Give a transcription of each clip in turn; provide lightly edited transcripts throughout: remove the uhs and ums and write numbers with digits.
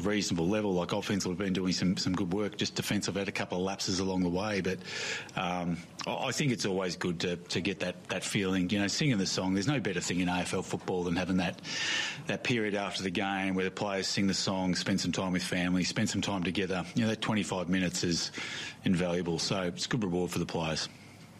reasonable level. Like offensive, we've been doing some good work. Just defensive, had a couple of lapses along the way, but I think it's always good to get that feeling. You know, singing the song. There's no better thing in AFL football than having that period after the game where the players sing the song, spend some time with family, spend some time together. You know, that 25 minutes is invaluable. So it's a good reward for the players.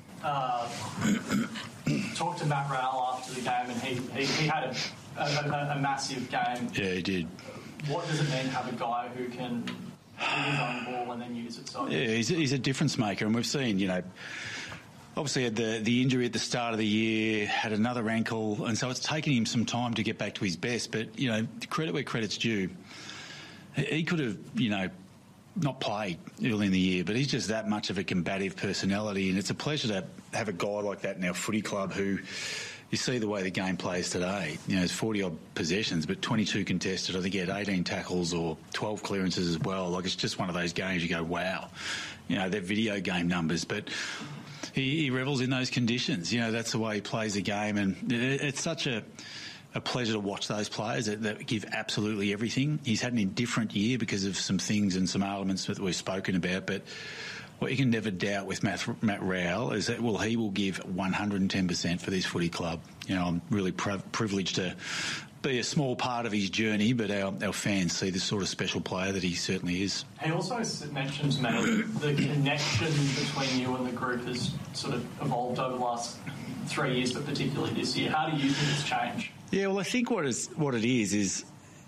Talked to Matt Rowell after the game, and he had a massive game. Yeah, he did. What does it mean to have a guy who can win his own ball and then use it? So yeah, he's a difference maker, and we've seen, you know, obviously had the injury at the start of the year, had another ankle, and so it's taken him some time to get back to his best. But, you know, credit where credit's due. He could have, you know, not played early in the year, but he's just that much of a combative personality, and it's a pleasure to have a guy like that in our footy club who, you see the way the game plays today. You know, it's 40-odd possessions, but 22 contested. I think he had 18 tackles or 12 clearances as well. Like, it's just one of those games you go, wow. You know, they're video game numbers, but he revels in those conditions. You know, that's the way he plays the game, and it's such a pleasure to watch those players that give absolutely everything. He's had an indifferent year because of some things and some elements that we've spoken about, but what you can never doubt with Matt Rowell is that, well, he will give 110% for this footy club. You know, I'm really privileged to be a small part of his journey, but our fans see the sort of special player that he certainly is. He also mentioned to me the connection between you and the group has sort of evolved over the last 3 years, but particularly this year. How do you think it's changed? Yeah, well, I think what it is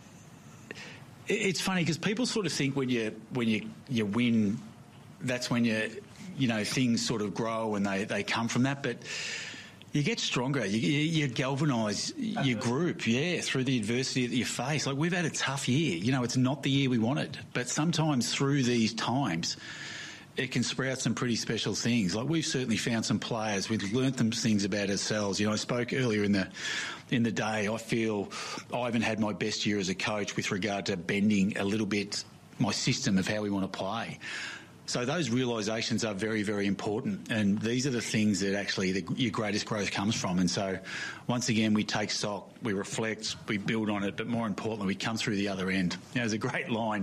it's funny because people sort of think when you win, that's when you know things sort of grow and they come from that, but you get stronger. You galvanise your group, through the adversity that you face. Like, we've had a tough year. You know, it's not the year we wanted, but sometimes through these times, it can sprout some pretty special things. Like, we've certainly found some players. We've learnt some things about ourselves. You know, I spoke earlier in the day. I feel I haven't had my best year as a coach with regard to bending a little bit my system of how we want to play. So those realisations are very, very important, and these are the things that actually your greatest growth comes from. And so, once again, we take stock, we reflect, we build on it, but more importantly, we come through the other end. You know, there's a great line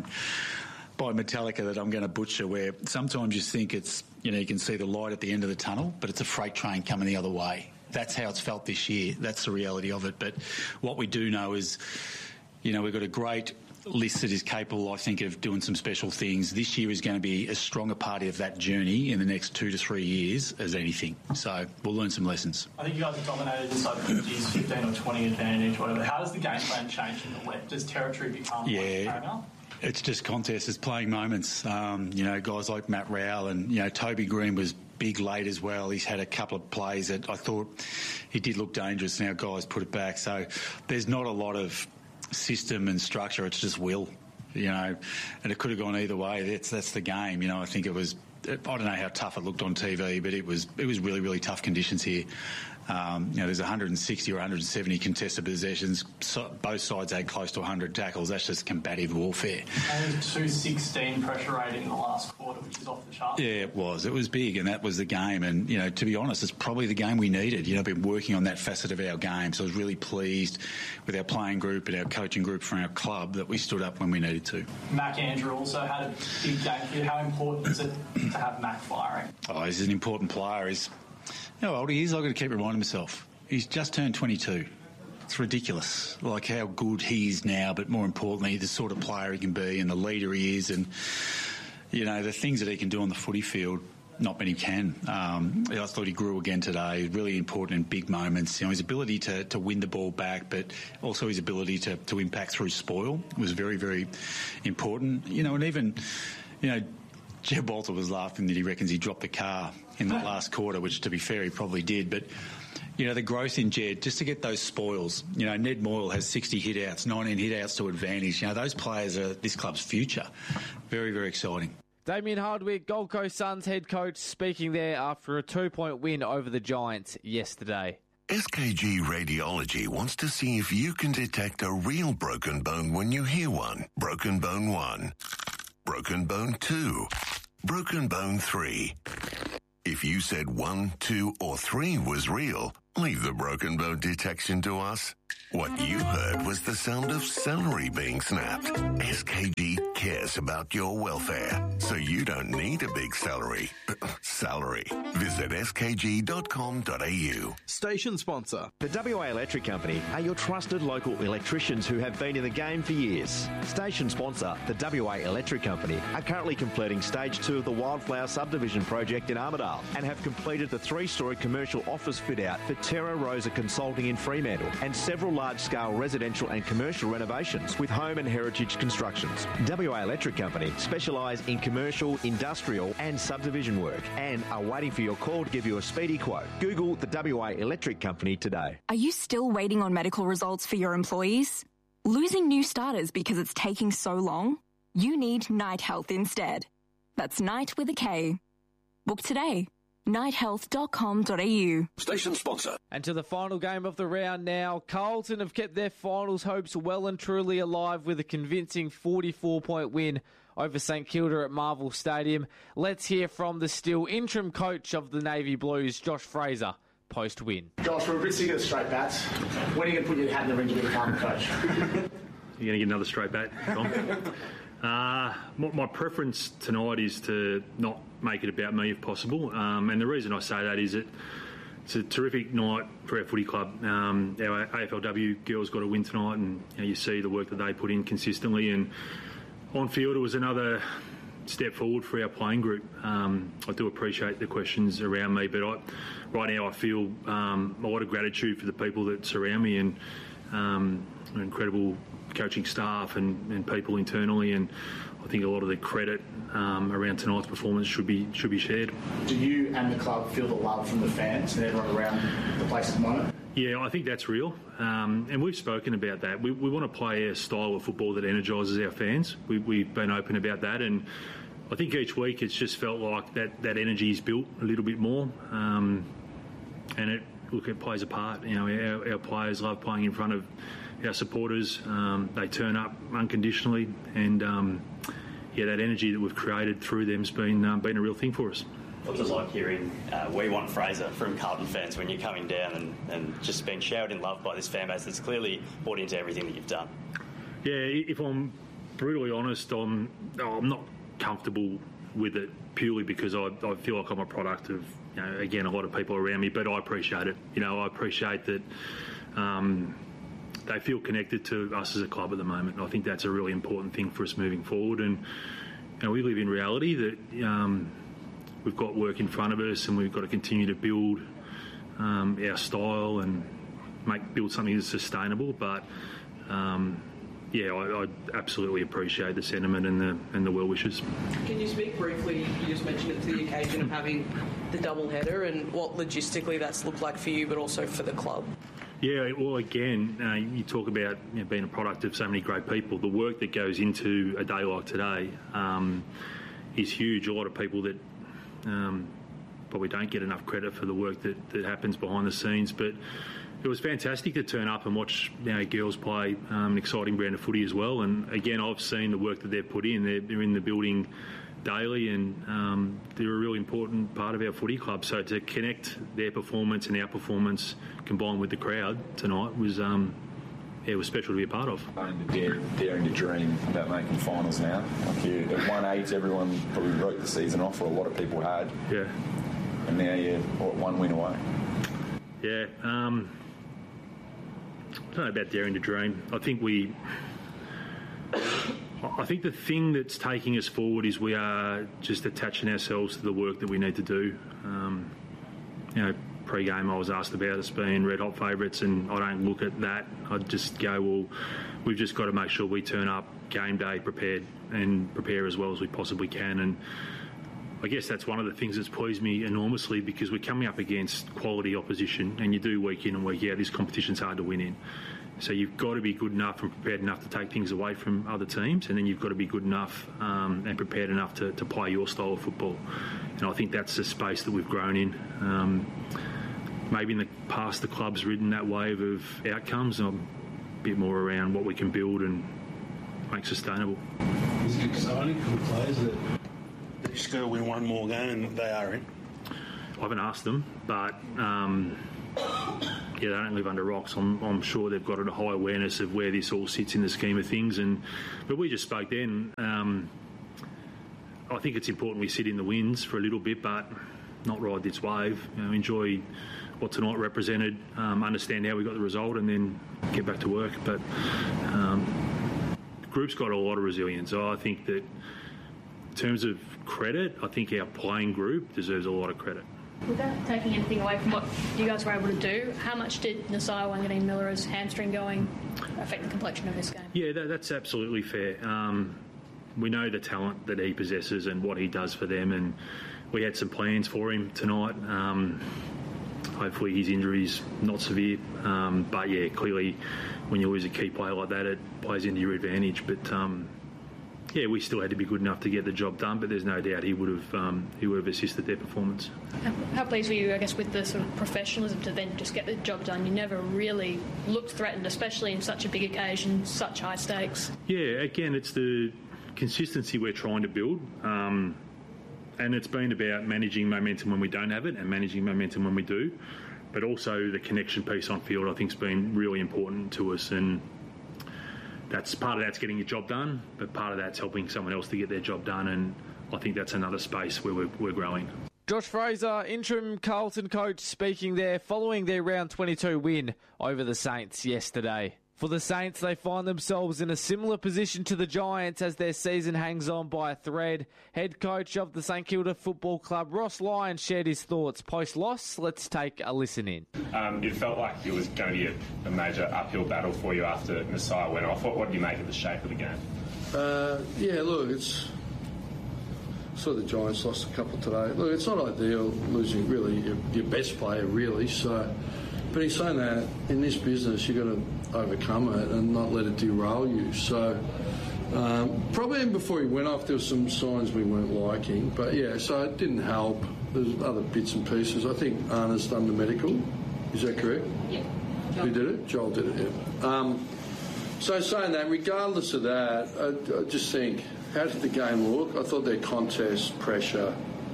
by Metallica that I'm going to butcher, where sometimes you think it's, you know, you can see the light at the end of the tunnel, but it's a freight train coming the other way. That's how it's felt this year. That's the reality of it. But what we do know is, you know, we've got a great list that is capable, I think, of doing some special things. This year is going to be as strong a part of that journey in the next 2 to 3 years as anything. So we'll learn some lessons. I think you guys have dominated this over 15 or 20 advantage, whatever. How does the game plan change in the wet? Does territory become paramount? It's just contests, it's playing moments. You know, guys like Matt Rowell and, you know, Toby Green was big late as well. He's had a couple of plays that I thought he did look dangerous, and our guys put it back. So there's not a lot of system and structure, it's just will, you know, and it could have gone either way. That's the game. You know, I think it was, I don't know how tough it looked on TV, but it was really, really tough conditions here. You know, there's 160 or 170 contested possessions. So both sides had close to 100 tackles. That's just combative warfare. And there's 216 pressure rating in the last quarter, which is off the chart. Yeah, it was. It was big, and that was the game. And, you know, to be honest, it's probably the game we needed. You know, I've been working on that facet of our game, so I was really pleased with our playing group and our coaching group from our club that we stood up when we needed to. Mac Andrew also had a big game for you. How important is it to have Mac firing? Oh, he's an important player. You know how old he is? I've got to keep reminding myself. He's just turned 22. It's ridiculous, like how good he is now, but more importantly, the sort of player he can be and the leader he is, and, you know, the things that he can do on the footy field, not many can. I thought he grew again today, really important in big moments. You know, his ability to win the ball back, but also his ability to impact through spoil was very, very important. You know, and even, you know, Jeb Walter was laughing that he reckons he dropped the car in the last quarter, which, to be fair, he probably did. But, you know, the growth in Jed, just to get those spoils. You know, Ned Moyle has 60 hit-outs, 19 hit-outs to advantage. You know, those players are this club's future. Very, very exciting. Damien Hardwick, Gold Coast Suns head coach, speaking there after a 2-point win over the Giants yesterday. SKG Radiology wants to see if you can detect a real broken bone when you hear one. Broken bone 1. Broken bone 2. Broken bone 3. If you said 1, 2, or 3 was real, leave the broken bone detection to us. What you heard was the sound of celery being snapped. SKG cares about your welfare, so you don't need a big salary. Visit skg.com.au. Station sponsor. The WA Electric Company are your trusted local electricians who have been in the game for years. Station sponsor, the WA Electric Company, are currently completing Stage 2 of the Wildflower Subdivision project in Armidale and have completed the 3-storey commercial office fit-out for Terra Rosa Consulting in Fremantle and several large-scale residential and commercial renovations with home and heritage constructions. WA Electric Company specialise in commercial, industrial and subdivision work and are waiting for your call to give you a speedy quote. Google the WA Electric Company today. Are you still waiting on medical results for your employees? Losing new starters because it's taking so long? You need Night Health instead. That's Night with a K. Book today. nighthealth.com.au. Station sponsor. And to the final game of the round now, Carlton have kept their finals hopes well and truly alive with a convincing 44-point win over St Kilda at Marvel Stadium. Let's hear from the still interim coach of the Navy Blues, Josh Fraser, post-win. Josh, we're a bit sick of the straight bats. When are you going to put your hat in the ring to become a coach? You're going to get another straight bat, Tom? My preference tonight is to not make it about me if possible. And the reason I say that is that it's a terrific night for our footy club. Our AFLW girls got a win tonight, and you see the work that they put in consistently. And on field, it was another step forward for our playing group. I do appreciate the questions around me, but right now I feel a lot of gratitude for the people that surround me and incredible coaching staff and people internally, and I think a lot of the credit around tonight's performance should be shared. Do you and the club feel the love from the fans and everyone around the place at the moment? Yeah, I think that's real, and we've spoken about that. We want to play a style of football that energises our fans. We've been open about that, and I think each week it's just felt like that energy is built a little bit more, and it plays a part. Our players love playing in front of our supporters. They turn up unconditionally, and that energy that we've created through them's been a real thing for us. What's it like hearing "We Want Fraser" from Carlton fans when you're coming down and just being showered in love by this fan base that's clearly bought into everything that you've done? Yeah, if I'm brutally honest, I'm not comfortable with it purely because I feel like I'm a product of, again, a lot of people around me, but I appreciate it. I appreciate that they feel connected to us as a club at the moment. And I think that's a really important thing for us moving forward. And we live in reality that we've got work in front of us, and we've got to continue to build our style and build something that's sustainable. But I absolutely appreciate the sentiment and the well wishes. Can you speak briefly? You just mentioned it, to the occasion of having the double header and what logistically that's looked like for you, but also for the club. Yeah, well, again, you talk about being a product of so many great people. The work that goes into a day like today is huge. A lot of people that probably don't get enough credit for the work that happens behind the scenes, but it was fantastic to turn up and watch girls play an exciting brand of footy as well. And again, I've seen the work that they've put in. They're in the building daily, and they're a really important part of our footy club. So to connect their performance and our performance combined with the crowd tonight was special to be a part of. Daring to dream about making finals now. Like at 1-8, everyone probably wrote the season off, or a lot of people had. Yeah. And now you're one win away. Yeah. I don't know about daring to dream. I think the thing that's taking us forward is we are just attaching ourselves to the work that we need to do. Pre-game I was asked about us being red-hot favourites, and I don't look at that. I just go, well, we've just got to make sure we turn up game day prepared and prepare as well as we possibly can. And I guess that's one of the things that's pleased me enormously, because we're coming up against quality opposition, and you do week in and week out. This competition's hard to win in. So you've got to be good enough and prepared enough to take things away from other teams, and then you've got to be good enough and prepared enough to play your style of football. And I think that's the space that we've grown in. Maybe in the past the club's ridden that wave of outcomes. I'm a bit more around what we can build and make sustainable. Is it exciting for the players that they're just going to win one more game and they are in? I haven't asked them, but they don't live under rocks. I'm sure they've got a high awareness of where this all sits in the scheme of things. But we just spoke then. I think it's important we sit in the wins for a little bit, but not ride this wave. Enjoy what tonight represented, understand how we got the result, and then get back to work. But the group's got a lot of resilience. I think that in terms of credit, I think our playing group deserves a lot of credit. Without taking anything away from what you guys were able to do, how much did Nasiah Wanganeen-Miller's hamstring going affect the complexion of this game? Yeah, that's absolutely fair. We know the talent that he possesses and what he does for them, and we had some plans for him tonight. Hopefully his injury's not severe. But yeah, clearly when you lose a key player like that, it plays into your advantage. But we still had to be good enough to get the job done, but there's no doubt he would have assisted their performance. How pleased were you, I guess, with the sort of professionalism to then just get the job done? You never really looked threatened, especially in such a big occasion, such high stakes. Yeah, again, it's the consistency we're trying to build. And it's been about managing momentum when we don't have it and managing momentum when we do. But also the connection piece on field, I think, has been really important to us. And that's part of that's getting your job done, but part of that's helping someone else to get their job done. And I think that's another space where we're growing. Josh Fraser, interim Carlton coach, speaking there following their round 22 win over the Saints yesterday. For the Saints, they find themselves in a similar position to the Giants as their season hangs on by a thread. Head coach of the St Kilda Football Club, Ross Lyon, shared his thoughts post-loss. Let's take a listen in. It felt like it was going to be a major uphill battle for you after Nasiah went off. What did you make of the shape of the game? Look, it's sort of the Giants lost a couple today. Look, it's not ideal losing really your best player, really. So, but he's saying that in this business you've got to overcome it and not let it derail you. So probably even before he went off there were some signs we weren't liking, but so it didn't help. There's other bits and pieces. I think Anna's done the medical, is that correct? Yeah. Who did it? Joel did it, yeah. So saying that, regardless of that, I just think, how did the game look? I thought their contest pressure,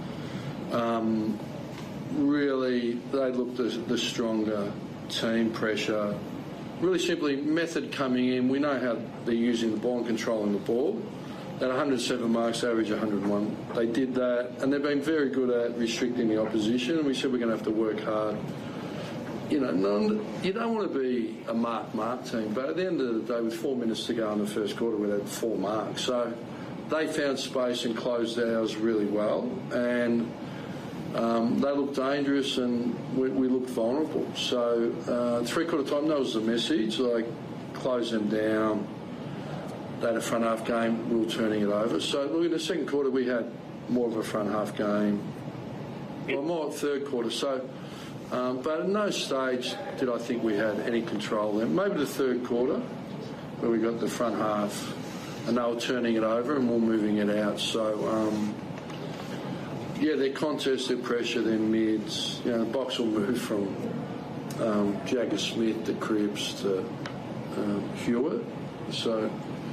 really they looked the stronger team. Pressure, really simply method coming in. We know how they're using the ball and controlling the ball. At 107 marks, average 101. They did that, and they've been very good at restricting the opposition, and we said we're going to have to work hard. You don't want to be a mark team, but at the end of the day, with 4 minutes to go in the first quarter, we had 4 marks. So they found space and closed ours really well, and they looked dangerous and we looked vulnerable. So three-quarter time, that was the message, like close them down. They had a front half game, we were turning it over. So look, in the second quarter we had more of a front half game, more third quarter. So, but at no stage did I think we had any control then. Maybe the third quarter where we got the front half and they were turning it over and we were moving it out. So, their contest, their pressure, their mids. The box will move from Jagger Smith to Cripps to Hewitt. So,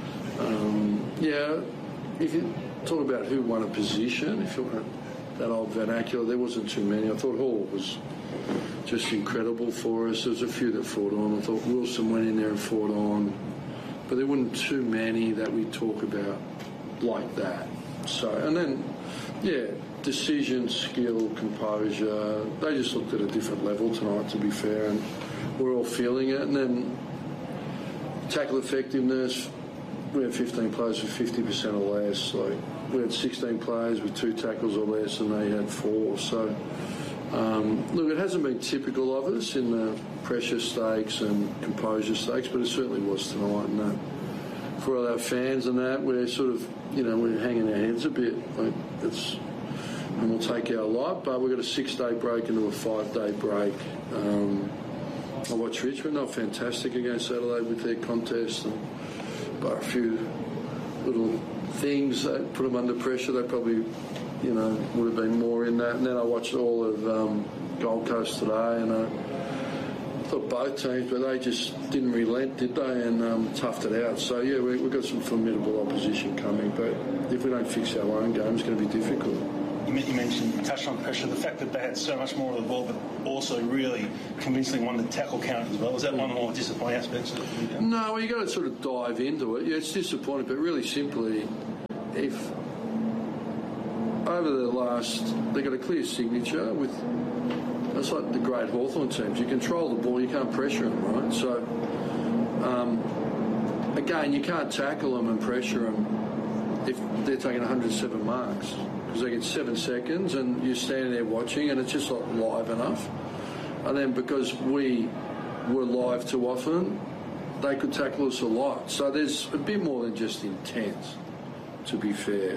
if you talk about who won a position, if you want that old vernacular, there wasn't too many. I thought Hall was just incredible for us. There was a few that fought on. I thought Wilson went in there and fought on. But there weren't too many that we talk about like that. So, and then, decision, skill, composure, they just looked at a different level tonight, to be fair, and we're all feeling it. And then tackle effectiveness, we had 15 players with 50% or less. Like, we had 16 players with 2 tackles or less, and they had 4. So, look, it hasn't been typical of us in the pressure stakes and composure stakes, but it certainly was tonight. And for all our fans and that, we're sort of, we're hanging our heads a bit. Like, and we'll take our lot, but we've got a 6-day break into a 5-day break. I watched Richmond, they were fantastic against Adelaide with their contest, but a few little things that put them under pressure. They probably, would have been more in that. And then I watched all of Gold Coast today, and I thought both teams, but they just didn't relent, did they, and toughed it out. So, we've got some formidable opposition coming, but if we don't fix our own game, it's going to be difficult. you touched on pressure. The fact that they had so much more of the ball, but also really convincingly won the tackle count as well. Is that one of the more disappointing aspects of it? No, you've got to sort of dive into it. Yeah, it's disappointing, but really simply, if over the last, they got a clear signature with. It's like the great Hawthorn teams. You control the ball, you can't pressure them, right? So, again, you can't tackle them and pressure them if they're taking 107 marks because they get 7 seconds and you're standing there watching and it's just not live enough. And then because we were live too often, they could tackle us a lot. So there's a bit more than just intent, to be fair.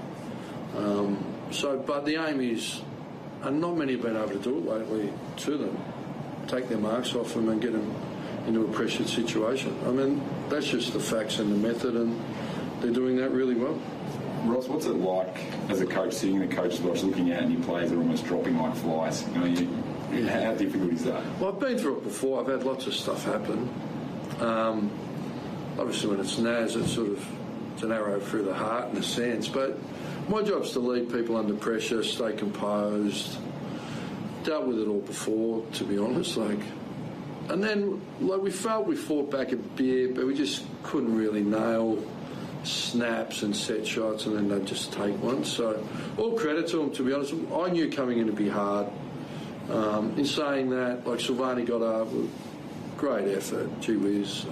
But the aim is. And not many have been able to do it lately to them, take their marks off them and get them into a pressured situation. I mean, that's just the facts and the method, and they're doing that really well. Ross, what's it like as a coach sitting in the coach's box looking out and your players are almost dropping like flies? How difficult is that? Well, I've been through it before. I've had lots of stuff happen. Obviously, when it's Naz, it's an arrow through the heart in a sense, but my job's to lead people under pressure, stay composed. Dealt with it all before, to be honest. And then we felt we fought back a bit, but we just couldn't really nail snaps and set shots, and then they'd just take one. So all credit to them, to be honest. I knew coming in to be hard. In saying that, Silvani got up, great effort, gee whiz.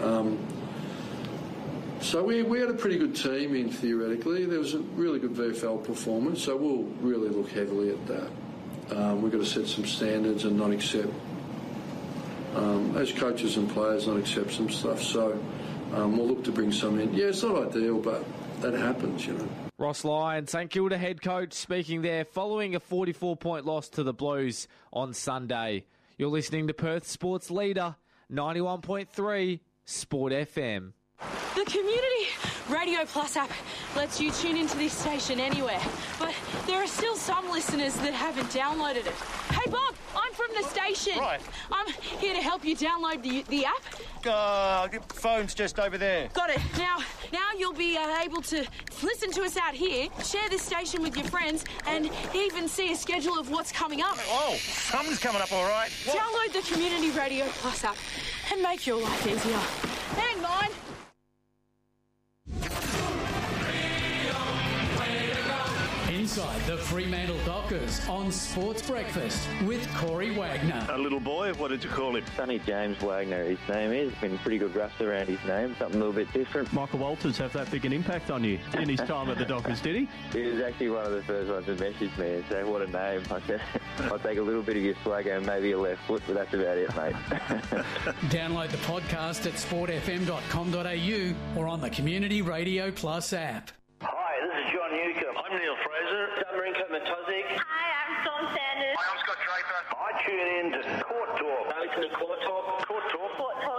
So we had a pretty good team in, theoretically. There was a really good VFL performance, so we'll really look heavily at that. We've got to set some standards and not accept, as coaches and players, not accept some stuff. So we'll look to bring some in. Yeah, it's not ideal, but that happens, Ross Lyon, St Kilda head coach, speaking there following a 44-point loss to the Blues on Sunday. You're listening to Perth Sports Leader, 91.3 Sport FM. The Community Radio Plus app lets you tune into this station anywhere, but there are still some listeners that haven't downloaded it. Hey Bob, I'm from the station. Right. I'm here to help you download the app. The phone's just over there. Got it. Now you'll be able to listen to us out here, share this station with your friends, and even see a schedule of what's coming up. Oh, something's coming up all right. What? Download the Community Radio Plus app and make your life easier. Hang on. Inside the Fremantle Dockers on Sports Breakfast with Corey Wagner. A little boy, what did you call him? Sonny James Wagner, his name is. Been pretty good raps around his name, something a little bit different. Michael Walters have that big an impact on you in his time at the Dockers, did he? He was actually one of the first ones to message me and say, what a name. I said, I'll take a little bit of your swagger and maybe your left foot, but that's about it, mate. Download the podcast at sportfm.com.au or on the Community Radio Plus app. Hi, this is John Newcomb. I'm Neil Fraser. I'm Marinko Matozic. Hi, I'm Storm Sanders. Hi, I'm Scott Draper. I tune in to Court Talk. I listen to Court Talk. Court Talk. Court Talk.